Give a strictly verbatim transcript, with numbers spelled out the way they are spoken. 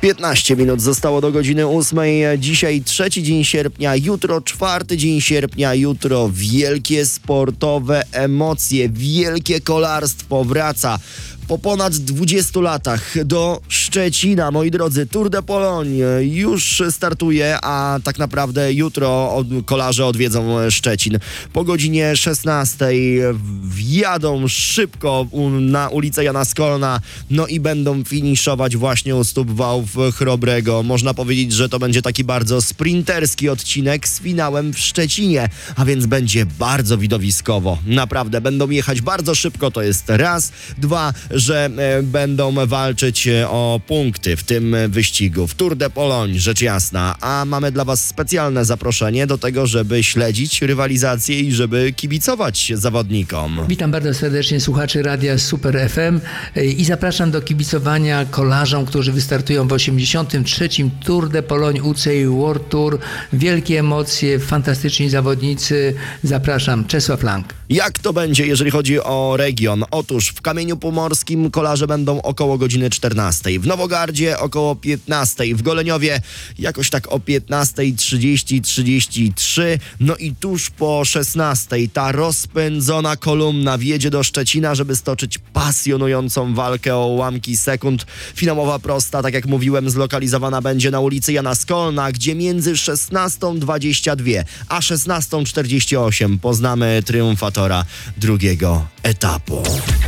piętnaście minut zostało do godziny ósmej. Dzisiaj trzeci dzień sierpnia, jutro czwarty dzień sierpnia, jutro wielkie sportowe emocje, wielkie kolarstwo wraca. Po ponad dwudziestu latach do Szczecina, moi drodzy, Tour de Pologne już startuje, a tak naprawdę jutro od, kolarze odwiedzą Szczecin. Po godzinie szesnastej wjadą szybko u, na ulicę Jana Skolna, no i będą finiszować właśnie u stóp Wałów Chrobrego. Można powiedzieć, że to będzie taki bardzo sprinterski odcinek z finałem w Szczecinie, a więc będzie bardzo widowiskowo. Naprawdę, będą jechać bardzo szybko, to jest raz. Dwa, że e, będą walczyć o punkty w tym wyścigu. W Tour de Pologne, rzecz jasna. A mamy dla Was specjalne zaproszenie do tego, żeby śledzić rywalizację i żeby kibicować zawodnikom. Witam bardzo serdecznie słuchaczy Radia Super F M i zapraszam do kibicowania kolarzom, którzy wystartują w osiemdziesiątym trzecim Tour de Pologne U C I World Tour. Wielkie emocje, fantastyczni zawodnicy. Zapraszam, Czesław Lang. Jak to będzie, jeżeli chodzi o region? Otóż w Kamieniu Pomorskim kolarze będą około godziny czternastej, w Nowogardzie około piętnastej, w Goleniowie jakoś tak o piętnastej trzydzieści trzydzieści trzy, no i tuż po szesnastej ta rozpędzona kolumna wjedzie do Szczecina, żeby stoczyć pasjonującą walkę o ułamki sekund. Finałowa prosta, tak jak mówiłem, zlokalizowana będzie na ulicy Jana Skolna, gdzie między szesnastą dwadzieścia dwa a szesnastą czterdzieści osiem poznamy triumfatora drugiego etapu.